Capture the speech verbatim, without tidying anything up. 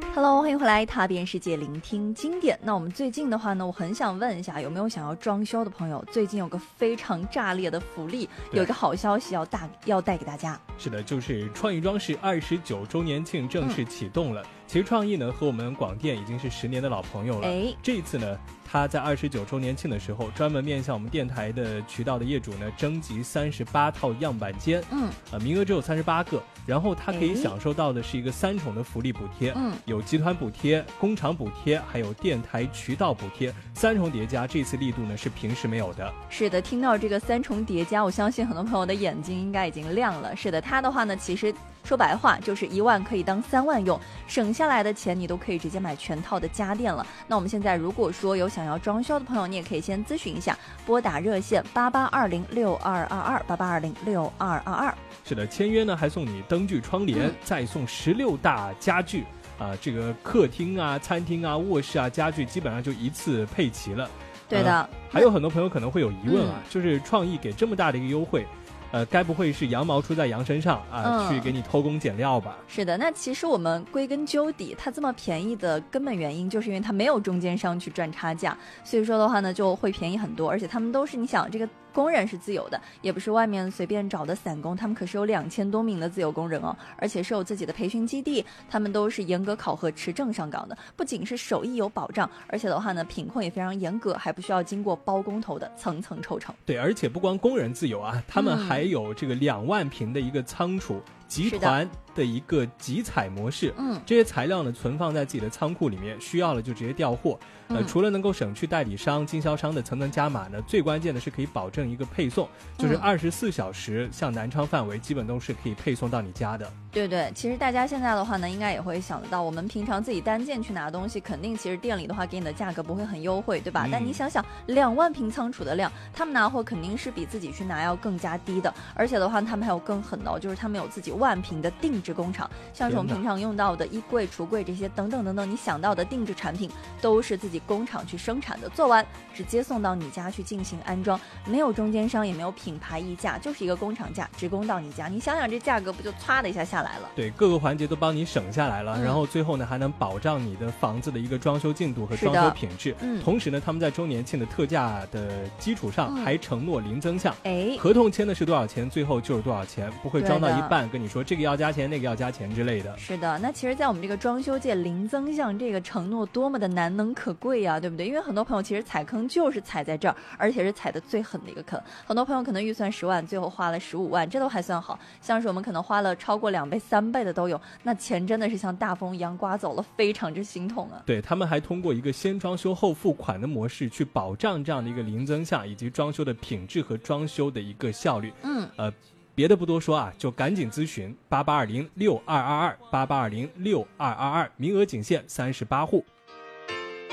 Hello， 欢迎回来，踏遍世界，聆听经典。那我们最近的话呢，我很想问一下，有没有想要装修的朋友？最近有个非常炸裂的福利，有一个好消息要大要带给大家。 是的，就是创意装饰二十九周年庆正式启动了。嗯、其实创意呢和我们广电已经是十年的老朋友了。哎，这一次呢，他在二十九周年庆的时候，专门面向我们电台的渠道的业主呢，征集三十八套样板间。嗯，呃，名额只有三十八个。然后他可以享受到的是一个三重的福利补贴，嗯，有集团补贴、工厂补贴，还有电台渠道补贴，三重叠加，这次力度呢是平时没有的。 是的，听到这个三重叠加，我相信很多朋友的眼睛应该已经亮了。是的，它的话呢，其实说白话就是一万可以当三万用，省下来的钱你都可以直接买全套的家电了。那我们现在如果说有想要装修的朋友，你也可以先咨询一下，拨打热线八八二零六二二二八八二零六二二二。 是的，签约呢还送你灯具窗帘，嗯、再送十六大家具啊，这个客厅啊、餐厅啊、卧室啊家具基本上就一次配齐了。 对的、 呃，还有很多朋友可能会有疑问啊，嗯、就是创意给这么大的一个优惠。呃，该不会是羊毛出在羊身上啊、呃嗯？去给你偷工减料吧？ 是的，那其实我们归根究底，它这么便宜的根本原因，就是因为它没有中间商去赚差价，所以说的话呢，就会便宜很多。而且他们都是，你想这个工人是自由的，也不是外面随便找的散工，他们可是有两千多名的自由工人哦，而且是有自己的培训基地，他们都是严格考核、持证上岗的，不仅是手艺有保障，而且的话呢，品控也非常严格，还不需要经过包工头的层层抽成。 对，而且不光工人自由啊，他们还有这个两万平的一个仓储。嗯集团的一个集采模式，嗯，这些材料呢存放在自己的仓库里面，需要了就直接调货。呃，嗯、除了能够省去代理商、经销商的层层加码呢，最关键的是可以保证一个配送，就是二十四小时，像南昌范围基本都是可以配送到你家的。 对对，其实大家现在的话呢，应该也会想得到，我们平常自己单件去拿东西，肯定其实店里的话给你的价格不会很优惠，对吧？嗯、但你想想，两万平仓储的量，他们拿货肯定是比自己去拿要更加低的，而且的话，他们还有更狠的、哦，就是他们有自己万平的定制工厂，像是我们平常用到的衣柜、橱柜这些等等等等，你想到的定制产品都是自己工厂去生产的，做完直接送到你家去进行安装，没有中间商，也没有品牌溢价，就是一个工厂价直供到你家。你想想这价格不就唰的一下下来了？ 对，各个环节都帮你省下来了，嗯、然后最后呢还能保障你的房子的一个装修进度和装修品质。嗯，同时呢，他们在周年庆的特价的基础上，嗯、还承诺零增项。哎，合同签的是多少钱，最后就是多少钱，不会装到一半跟你说这个要加钱，那个要加钱之类的。 是的，那其实在我们这个装修界，零增项这个承诺多么的难能可贵呀、啊，对不对？因为很多朋友其实踩坑就是踩在这儿，而且是踩的最狠的一个坑。很多朋友可能预算十万，最后花了十五万，这都还算好，像是我们可能花了超过两倍三倍的都有，那钱真的是像大风一样刮走了，非常之心痛啊。 对，他们还通过一个先装修后付款的模式去保障这样的一个零增项以及装修的品质和装修的一个效率。嗯，呃别的不多说啊，就赶紧咨询八八二零六二二二八八二零六二二二，名额仅限三十八户。